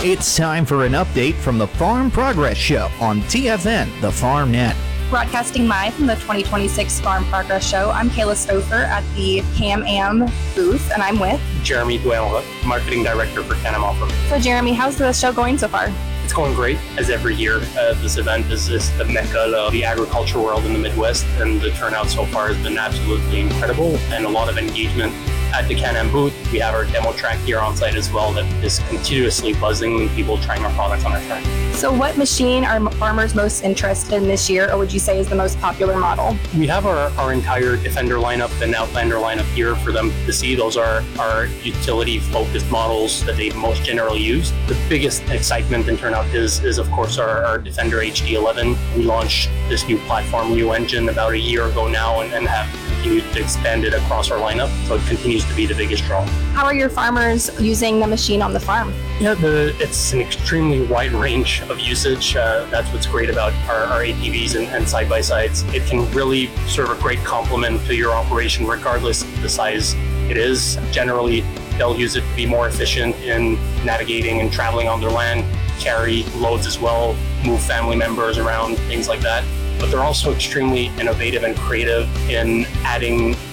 It's time for an update from the Farm Progress Show on TFN, the Farm Net. Broadcasting live from the 2026 Farm Progress Show, I'm Kayla Stouffer at the Can-Am booth, and I'm with Jeremy Duenla, Marketing Director for Can-Am Offer. So Jeremy, how's the show going so far? It's going great, as every year. This event is the mecca of the agriculture world in the Midwest, and the turnout so far has been absolutely incredible, and a lot of engagement at the Can-Am booth. We have our demo track here on site as well that is continuously buzzing with people trying our products on our track. So what machine are farmers most interested in this year, or would you say is the most popular model? We have our entire Defender lineup and Outlander lineup here for them to see. Those are our utility-focused models that they most generally use. The biggest excitement and turnout is of course our Defender HD11. We launched this new platform, new engine about a year ago now, and have continued to expand it across our lineup. So it continues to be the biggest draw. How are your farmers using the machine on the farm? Yeah, it's an extremely wide range of usage. That's what's great about our ATVs and side-by-sides. It can really serve a great complement to your operation regardless of the size it is. Generally, they'll use it to be more efficient in navigating and traveling on their land, carry loads as well, move family members around, things like that. But they're also extremely innovative and creative in adding